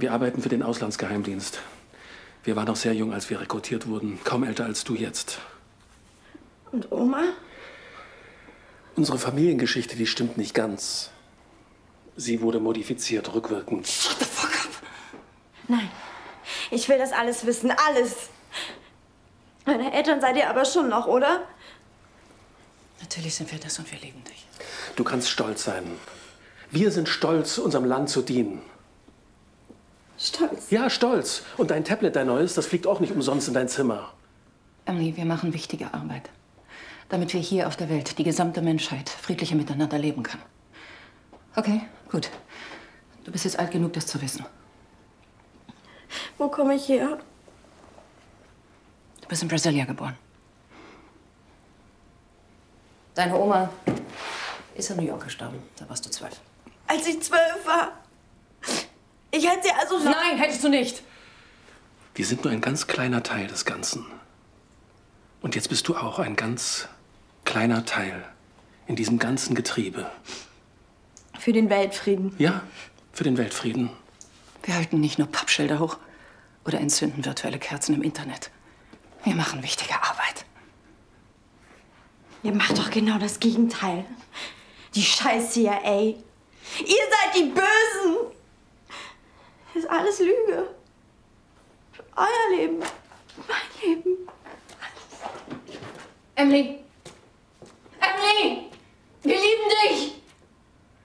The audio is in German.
Wir arbeiten für den Auslandsgeheimdienst. Wir waren noch sehr jung, als wir rekrutiert wurden. Kaum älter als du jetzt. Und Oma? Unsere Familiengeschichte, die stimmt nicht ganz. Sie wurde modifiziert, rückwirkend. Shut the fuck up! Nein, ich will das alles wissen, alles. Meine Eltern seid ihr aber schon noch, oder? Natürlich sind wir das und wir lieben dich. Du kannst stolz sein. Wir sind stolz, unserem Land zu dienen. Stolz? Ja, stolz. Und dein Tablet, dein neues, das fliegt auch nicht umsonst in dein Zimmer. Emily, wir machen wichtige Arbeit. Damit wir hier auf der Welt, die gesamte Menschheit, friedlicher miteinander leben kann. Okay, gut. Du bist jetzt alt genug, das zu wissen. Wo komme ich her? Du bist in Brasilia geboren. Deine Oma ist in New York gestorben. Da warst du 12. Als ich 12 war. Ich hätte sie also noch... Nein, hättest du nicht. Wir sind nur ein ganz kleiner Teil des Ganzen. Und jetzt bist du auch ein ganz kleiner Teil in diesem ganzen Getriebe. Für den Weltfrieden. Ja, für den Weltfrieden. Wir halten nicht nur Pappschilder hoch oder entzünden virtuelle Kerzen im Internet. Wir machen wichtige Arbeit. Ihr macht doch genau das Gegenteil. Die scheiß CIA. Ihr seid die Bösen. Das ist alles Lüge. Euer Leben. Mein Leben. Emily! Emily! Wir lieben dich!